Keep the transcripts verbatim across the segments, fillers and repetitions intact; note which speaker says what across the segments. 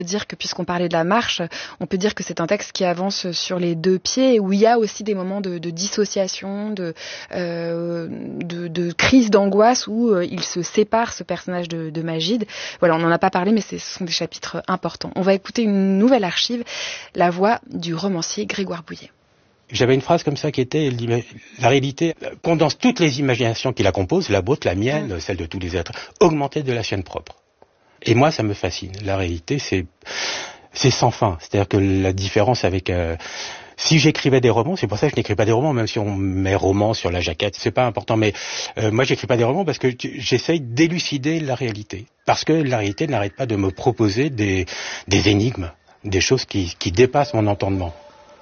Speaker 1: dire que puisqu'on parlait de la marche, on peut dire que c'est un texte qui avance sur les deux pieds, où il y a aussi des moments de, de dissociation, de, euh, de, de crise d'angoisse, où euh, il se sépare, ce personnage de, de Magid. Voilà, on n'en a pas parlé, mais ce sont des chapitres importants. On va écouter une nouvelle archive, la voix du romancier Grégoire Bouillet.
Speaker 2: J'avais une phrase comme ça qui était « La réalité condense toutes les imaginations qui la composent, la vôtre, la mienne, celle de tous les êtres, augmentée de la sienne propre. » Et moi, ça me fascine. La réalité, c'est, c'est sans fin. C'est-à-dire que la différence avec... Euh, si j'écrivais des romans, c'est pour ça que je n'écris pas des romans, même si on met romans sur la jaquette, c'est pas important. Mais euh, moi, j'écris pas des romans parce que j'essaye d'élucider la réalité. Parce que la réalité n'arrête pas de me proposer des, des énigmes, des choses qui, qui dépassent mon entendement.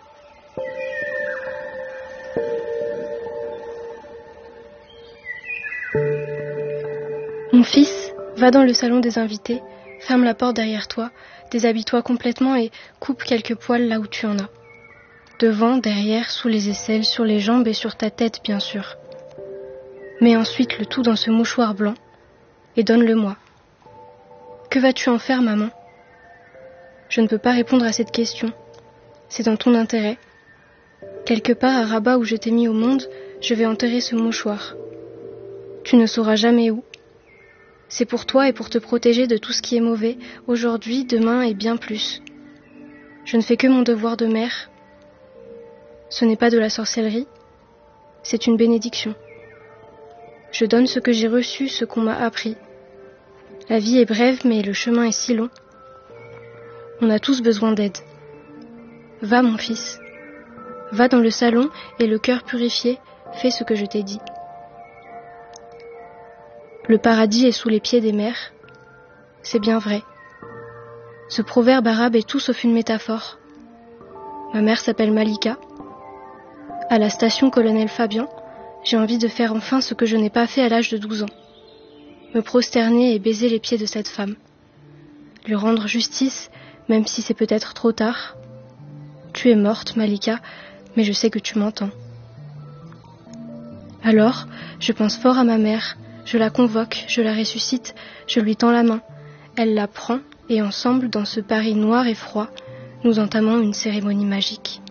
Speaker 3: Mon fils, va dans le salon des invités, ferme la porte derrière toi, déshabille-toi complètement et coupe quelques poils là où tu en as. Devant, derrière, sous les aisselles, sur les jambes et sur ta tête, bien sûr. Mets ensuite le tout dans ce mouchoir blanc et donne-le-moi. Que vas-tu en faire, maman ? Je ne peux pas répondre à cette question. C'est dans ton intérêt. Quelque part à Rabat où je t'ai mis au monde, je vais enterrer ce mouchoir. Tu ne sauras jamais où. C'est pour toi et pour te protéger de tout ce qui est mauvais, aujourd'hui, demain et bien plus. Je ne fais que mon devoir de mère. Ce n'est pas de la sorcellerie, c'est une bénédiction. Je donne ce que j'ai reçu, ce qu'on m'a appris. La vie est brève, mais le chemin est si long. On a tous besoin d'aide. Va, mon fils. Va dans le salon et le cœur purifié, fais ce que je t'ai dit. Le paradis est sous les pieds des mères. C'est bien vrai. Ce proverbe arabe est tout sauf une métaphore. Ma mère s'appelle Malika. À la station Colonel Fabian, j'ai envie de faire enfin ce que je n'ai pas fait à l'âge de douze ans. Me prosterner et baiser les pieds de cette femme. Lui rendre justice, même si c'est peut-être trop tard. Tu es morte, Malika, mais je sais que tu m'entends. Alors, je pense fort à ma mère. Je la convoque, je la ressuscite, je lui tends la main. Elle la prend et ensemble, dans ce Paris noir et froid, nous entamons une cérémonie magique.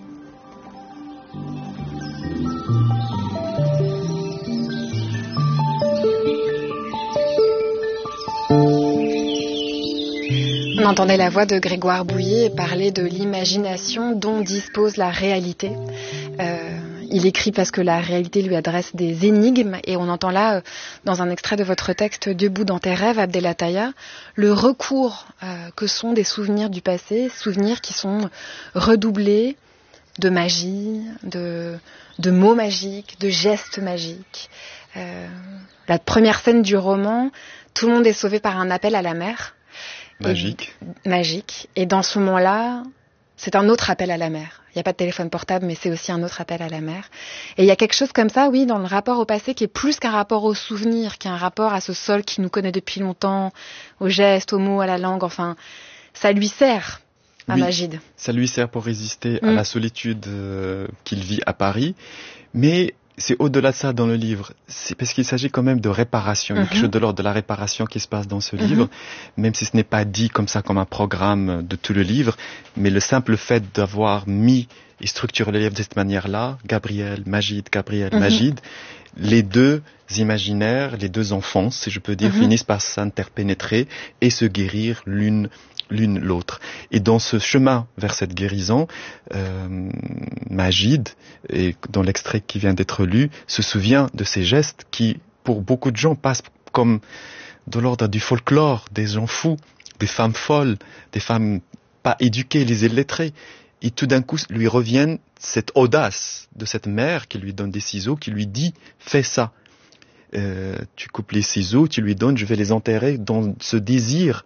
Speaker 1: On entendait la voix de Grégoire Bouillet parler de l'imagination dont dispose la réalité. Euh, il écrit parce que la réalité lui adresse des énigmes et on entend là, dans un extrait de votre texte « Debout dans tes rêves », Abdelataya, le recours euh, que sont des souvenirs du passé, souvenirs qui sont redoublés de magie, de, de mots magiques, de gestes magiques. Euh, la première scène du roman, tout le monde est sauvé par un appel à la mer.
Speaker 4: Magique.
Speaker 1: Et, magique. Et dans ce moment-là, c'est un autre appel à la mer. Il n'y a pas de téléphone portable, mais c'est aussi un autre appel à la mer. Et il y a quelque chose comme ça, oui, dans le rapport au passé, qui est plus qu'un rapport au souvenir, qui est un rapport à ce sol qui nous connaît depuis longtemps, aux gestes, aux mots, à la langue. Enfin, ça lui sert à
Speaker 4: oui,
Speaker 1: Magid.
Speaker 4: Ça lui sert pour résister
Speaker 1: mmh.
Speaker 4: à la solitude euh, qu'il vit à Paris. Mais c'est au-delà de ça dans le livre. C'est parce qu'il s'agit quand même de réparation. Il y a quelque chose de l'ordre de la réparation qui se passe dans ce mm-hmm. livre, même si ce n'est pas dit comme ça, comme un programme de tout le livre. Mais le simple fait d'avoir mis et structuré le livre de cette manière-là, Gabriel, Magid, Gabriel, mm-hmm. Magid, les deux imaginaires, les deux enfants, si je peux dire, mm-hmm. finissent par s'interpénétrer et se guérir l'une l'une l'autre. Et dans ce chemin vers cette guérison, euh, Magid, et dans l'extrait qui vient d'être lu, se souvient de ces gestes qui, pour beaucoup de gens, passent comme de l'ordre du folklore, des gens fous, des femmes folles, des femmes pas éduquées, les illettrées. Et tout d'un coup, lui reviennent cette audace de cette mère qui lui donne des ciseaux, qui lui dit « fais ça ». Euh, tu coupes les ciseaux, tu lui donnes, je vais les enterrer dans ce désir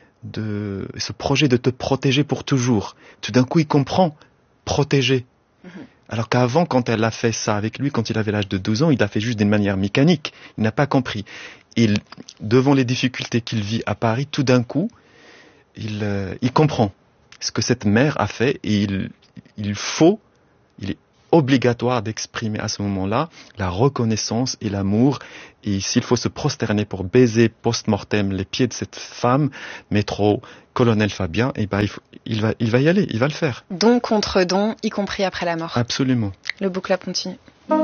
Speaker 4: de ce projet de te protéger pour toujours. Tout d'un coup, il comprend protéger. Mm-hmm. Alors qu'avant, quand elle a fait ça avec lui, quand il avait l'âge de douze ans, il l'a fait juste d'une manière mécanique. Il n'a pas compris. Il, devant les difficultés qu'il vit à Paris, tout d'un coup, il, euh, il comprend ce que cette mère a fait et il, il faut, il est obligatoire d'exprimer à ce moment-là la reconnaissance et l'amour. Et s'il faut se prosterner pour baiser post-mortem les pieds de cette femme, métro, colonel Fabien, et ben, il, faut, il, va, il va y aller, il va le faire.
Speaker 1: Don contre don, y compris après la mort.
Speaker 4: Absolument.
Speaker 1: Le book club continue.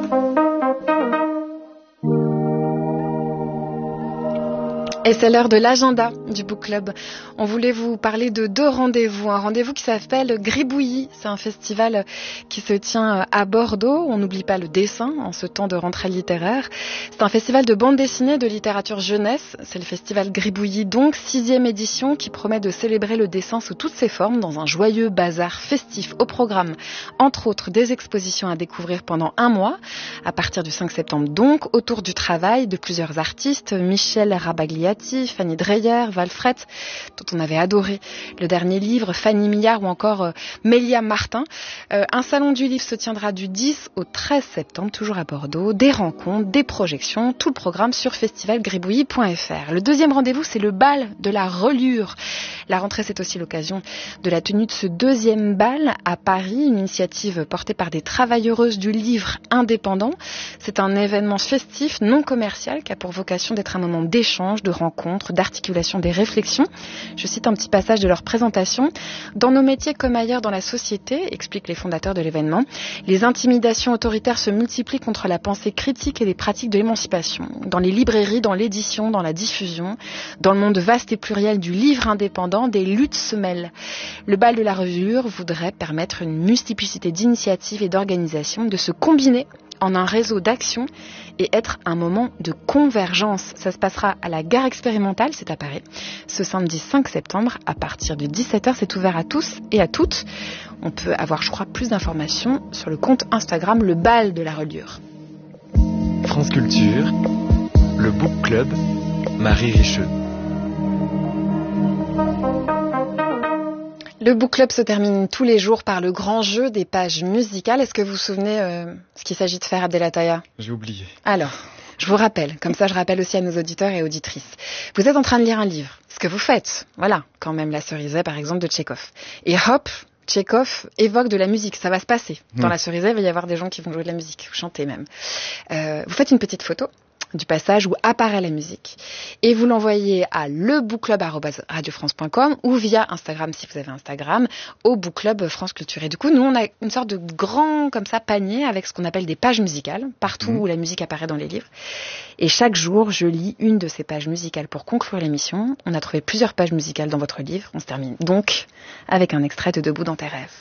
Speaker 1: Et c'est l'heure de l'agenda du book club. On voulait vous parler de deux rendez-vous. Un rendez-vous qui s'appelle Gribouillis. C'est un festival qui se tient à Bordeaux. On n'oublie pas le dessin en ce temps de rentrée littéraire. C'est un festival de bande dessinée, de littérature jeunesse. C'est le festival Gribouillis, donc sixième édition, qui promet de célébrer le dessin sous toutes ses formes dans un joyeux bazar festif au programme. Entre autres, des expositions à découvrir pendant un mois, à partir du cinq septembre donc, autour du travail de plusieurs artistes, Michel Rabagliati, Fanny Dreyer, Valfret, dont on avait adoré le dernier livre, Fanny Millard ou encore euh, Mélia Martin. Euh, un salon du livre se tiendra du dix au treize septembre, toujours à Bordeaux. Des rencontres, des projections, tout le programme sur festival gribouillis point f r. Le deuxième rendez-vous, c'est le bal de la reliure. La rentrée, c'est aussi l'occasion de la tenue de ce deuxième bal à Paris, une initiative portée par des travailleuses du livre indépendant. C'est un événement festif, non commercial, qui a pour vocation d'être un moment d'échange, de rencontre, d'articulation des réflexions. Je cite un petit passage de leur présentation. Dans nos métiers comme ailleurs dans la société, expliquent les fondateurs de l'événement, les intimidations autoritaires se multiplient contre la pensée critique et les pratiques de l'émancipation. Dans les librairies, dans l'édition, dans la diffusion, dans le monde vaste et pluriel du livre indépendant, des luttes se mêlent. Le bal de la reliure voudrait permettre une multiplicité d'initiatives et d'organisations de se combiner en un réseau d'action et être un moment de convergence. Ça se passera à la gare expérimentale, c'est à Paris, ce samedi cinq septembre à partir de dix-sept heures. C'est ouvert à tous et à toutes. On peut avoir, je crois, plus d'informations sur le compte Instagram Le Bal de la Reliure.
Speaker 5: France Culture, le Book Club, Marie Richeux.
Speaker 1: Le book club se termine tous les jours par le grand jeu des pages musicales. Est-ce que vous vous souvenez euh, ce qu'il s'agit de faire, Abdelataya ?
Speaker 4: J'ai oublié.
Speaker 1: Alors, je vous rappelle, comme ça je rappelle aussi à nos auditeurs et auditrices. Vous êtes en train de lire un livre, ce que vous faites, voilà, quand même la Cerisay par exemple de Tchekhov. Et hop, Tchekhov évoque de la musique, ça va se passer. Dans mmh. la Cerisay, il va y avoir des gens qui vont jouer de la musique, chanter même. Euh, vous faites une petite photo du passage où apparaît la musique et vous l'envoyez à lebookclub arobase radio france point com ou via Instagram si vous avez Instagram au Book Club France Culture. Et du coup, nous on a une sorte de grand comme ça panier avec ce qu'on appelle des pages musicales partout mmh. où la musique apparaît dans les livres. Et chaque jour, je lis une de ces pages musicales pour conclure l'émission. On a trouvé plusieurs pages musicales dans votre livre. On se termine donc avec un extrait de Debout dans tes rêves.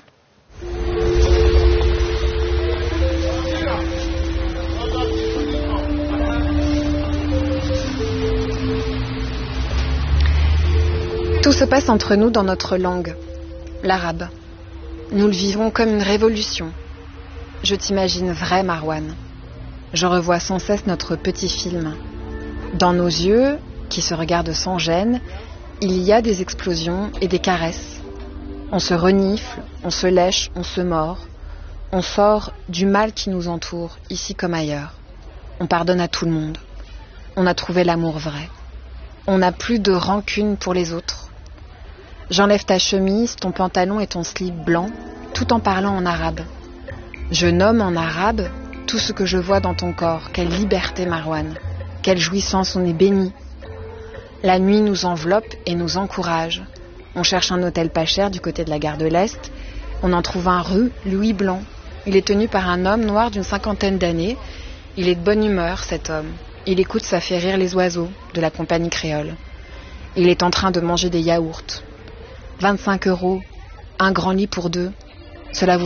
Speaker 1: Tout se passe entre nous dans notre langue, l'arabe. Nous le vivons comme une révolution. Je t'imagine vrai, Marwan. Je revois sans cesse notre petit film. Dans nos yeux, qui se regardent sans gêne, il y a des explosions et des caresses. On se renifle, on se lèche, on se mord. On sort du mal qui nous entoure, ici comme ailleurs. On pardonne à tout le monde. On a trouvé l'amour vrai. On n'a plus de rancune pour les autres. J'enlève ta chemise, ton pantalon et ton slip blanc, tout en parlant en arabe. Je nomme en arabe tout ce que je vois dans ton corps. Quelle liberté, Marwan. Quelle jouissance, on est béni. La nuit nous enveloppe et nous encourage. On cherche un hôtel pas cher du côté de la gare de l'Est. On en trouve un rue Louis Blanc. Il est tenu par un homme noir d'une cinquantaine d'années. Il est de bonne humeur, cet homme. Il écoute, ça fait rire les oiseaux de la compagnie créole. Il est en train de manger des yaourts. vingt-cinq euros, un grand lit pour deux. Cela vous va ?